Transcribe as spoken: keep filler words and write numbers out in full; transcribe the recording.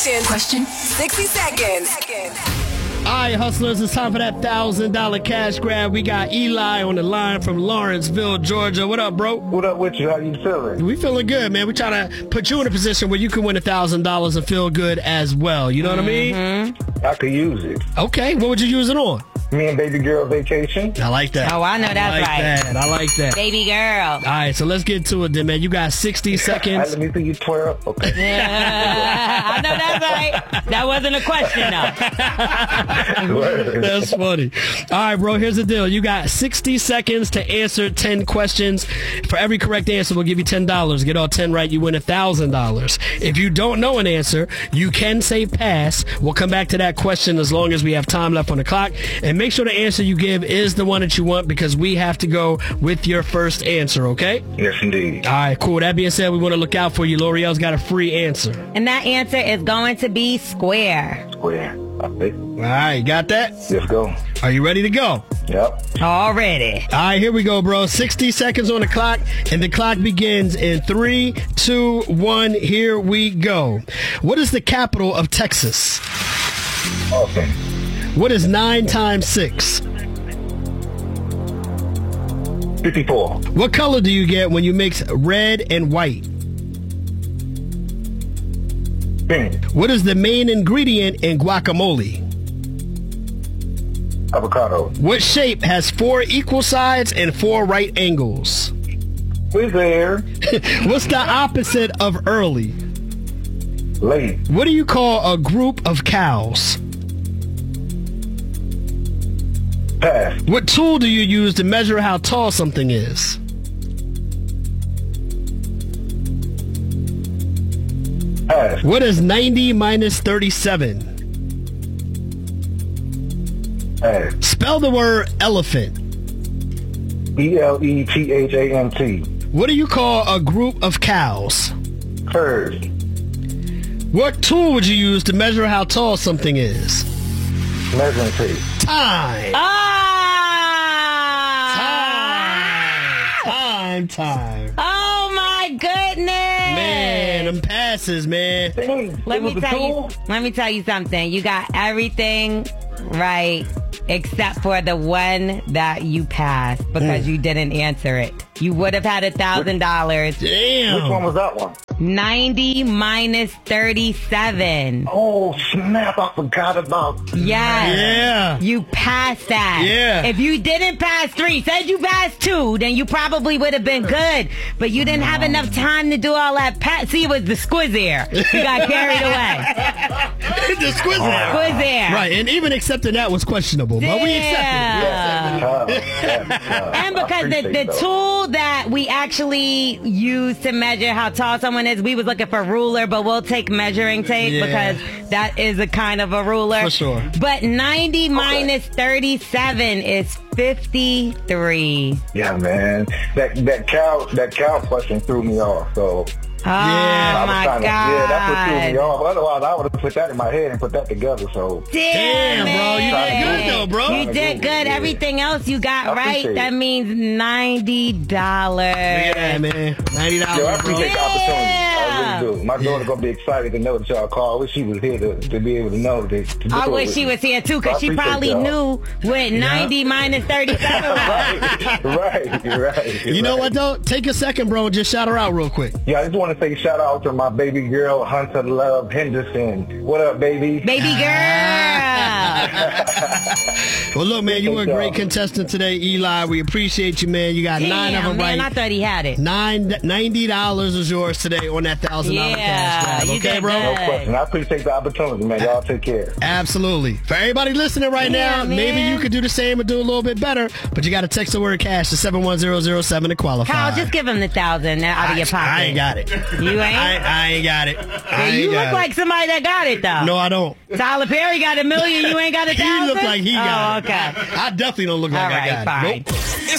questions. Question. sixty seconds. All right, hustlers, it's time for that one thousand dollars cash grab. We got Eli on the line from Lawrenceville, Georgia. What up, bro? What up with you? How you feeling? We feeling good, man. We trying to put you in a position where you can win one thousand dollars and feel good as well. You know what Mm-hmm. I mean? I could use it. Okay, what would you use it on? Me and baby girl vacation. I like that. Oh, I know I that's like right. That. I like that. Baby girl. All right, so let's get to it then, man. You got sixty seconds. Let me see you twirl. Okay. Yeah, I know that's right. That wasn't a question, though. That's funny. All right, bro, here's the deal. You got sixty seconds to answer ten questions. For every correct answer, we'll give you ten dollars. Get all ten right, you win one thousand dollars. If you don't know an answer, you can say pass. We'll come back to that question as long as we have time left on the clock. And make sure the answer you give is the one that you want because we have to go with your first answer, okay? Yes, indeed. All right, cool. That being said, we want to look out for you. L'Oreal's got a free answer. And that answer is going to be square. Square. Okay. All right, got that? Let's go. Are you ready to go? Yep. Already. All right, here we go, bro. sixty seconds on the clock, and the clock begins in three, two, one. Here we go. What is the capital of Texas? Awesome. What is nine times six? fifty-four. What color do you get when you mix red and white? Pink. What is the main ingredient in guacamole? Avocado. What shape has four equal sides and four right angles? Who's there? What's the opposite of early? Late. What do you call a group of cows? Pass. What tool do you use to measure how tall something is? Pass. What is ninety minus thirty-seven? Pass. Spell the word elephant. E L E T H A N T. What do you call a group of cows? Herd. What tool would you use to measure how tall something is? Measuring tape. Time. Ah! Time. Time. Oh, my goodness. Man, them passes, man. Dang, Let it me was a tell you. tool? Let me tell you something. You got everything right except for the one that you passed because you didn't answer it. You would have had a thousand dollars. Damn. Which one was that one? Ninety minus thirty-seven. Oh, snap. I forgot about Yes. Yeah. You passed that. Yeah. If you didn't pass three, said you passed two, then you probably would have been good. But you didn't have enough time to do all that. Pa- See, it was the squiz air. You got carried away. The squiz air. Squiz air. Right, and even accepting that was questionable, but we accepted it. Uh, uh, And because the, the tool that we actually use to measure how tall someone is, we was looking for ruler, but we'll take measuring tape Yeah. because that is a kind of a ruler. For sure. But ninety minus thirty-seven is fifty-three. Yeah, man. That that cow that cow question threw me off. So Oh, Yeah. I was my trying to, God. yeah, that's what threw me off. Otherwise, I would have put that in my head and put that together. So Damn, Damn, bro, you man. did good though, bro. You did good. Yeah. Everything else you got I right. appreciate That it. means ninety dollars. Yeah, man. ninety dollars, Yo, I bro. appreciate the opportunity. I Yeah. really do. My daughter's gonna be excited to know that y'all called. I wish she was here to, to be able to know that. To do I it wish with she me. was here too, I because she appreciate probably y'all. knew what ninety minus thirty-seven was. right, right, right. You know right. what, though? Take a second, bro, and just shout her out real quick. Yeah, I just want to say shout out to my baby girl, Hunter Love Henderson. What up, baby? Baby girl. Well, look, man, you were a Thank great y'all. contestant today, Eli. We appreciate you, man. You got nine of Damn, them man, right. I thought he had it. Nine ninety dollars is yours today on that thousand dollar Yeah, cash grab. you Okay, did bro? No good. question. I appreciate the opportunity, man. Y'all take care. Absolutely. For everybody listening right Yeah, now, man. maybe you could do the same and do a little bit better, but you got to text the word cash to seven one zero zero seven to qualify. Kyle, just give him the thousand out of your pocket. I ain't got it. You ain't? I, I ain't got it. I ain't you got look it. like somebody that got it, though. No, I don't. Tyler Perry got a million, you ain't got a He thousand? looked like he got Oh, it. okay. I definitely don't look like All right, I got fine. it. Nope.